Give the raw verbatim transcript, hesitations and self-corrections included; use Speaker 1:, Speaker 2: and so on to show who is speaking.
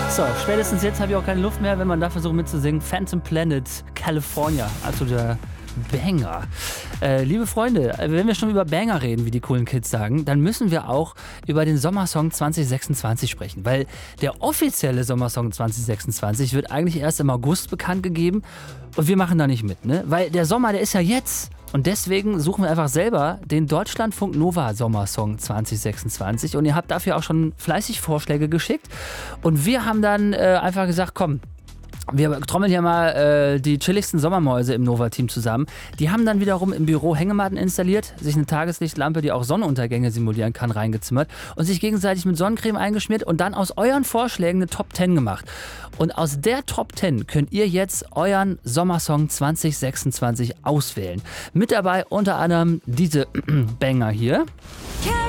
Speaker 1: So, spätestens jetzt habe ich auch keine Luft mehr, wenn man da versucht mitzusingen. Phantom Planet, California, also der Banger. Äh, liebe Freunde, wenn wir schon über Banger reden, wie die coolen Kids sagen, dann müssen wir auch über den Sommersong zwanzig sechsundzwanzig sprechen, weil der offizielle Sommersong zwanzig sechsundzwanzig wird eigentlich erst im August bekannt gegeben und wir machen da nicht mit, ne? Weil der Sommer, der ist ja jetzt. Und deswegen suchen wir einfach selber den Deutschlandfunk Nova Sommersong zwanzig sechsundzwanzig und ihr habt dafür auch schon fleißig Vorschläge geschickt und wir haben dann äh, einfach gesagt, komm, wir trommeln hier mal äh, die chilligsten Sommermäuse im Nova-Team zusammen. Die haben dann wiederum im Büro Hängematten installiert, sich eine Tageslichtlampe, die auch Sonnenuntergänge simulieren kann, reingezimmert und sich gegenseitig mit Sonnencreme eingeschmiert und dann aus euren Vorschlägen eine Top zehn gemacht. Und aus der Top zehn könnt ihr jetzt euren Sommersong zwanzig sechsundzwanzig auswählen. Mit dabei unter anderem diese Banger hier.